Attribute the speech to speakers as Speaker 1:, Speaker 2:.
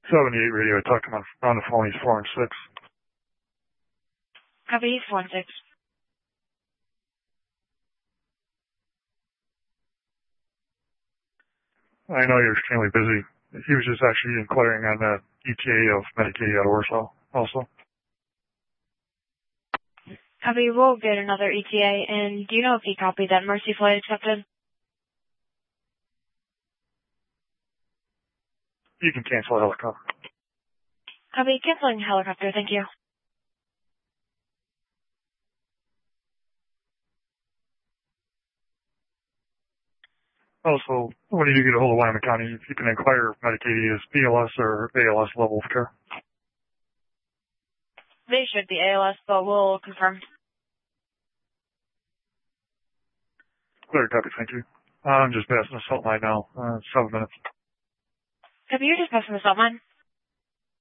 Speaker 1: 78 radio, I talked to him on the phone. He's 4 and 6.
Speaker 2: Copy, 4 and 6.
Speaker 1: I know you're extremely busy. He was just actually inquiring on the ETA of Medicaid out of Warsaw also.
Speaker 2: Copy, we'll get another ETA, and do you know if he copied that Mercy flight accepted?
Speaker 1: You can cancel a helicopter.
Speaker 2: Copy, canceling helicopter, thank you.
Speaker 1: Also, when you do get a hold of Wyoming County, you can inquire if Medicaid is BLS or ALS level of care.
Speaker 2: They should be ALS, but we'll confirm.
Speaker 1: Clear, copy, thank you. I'm just passing the salt line now. 7 minutes.
Speaker 2: Copy, you're just passing the salt line.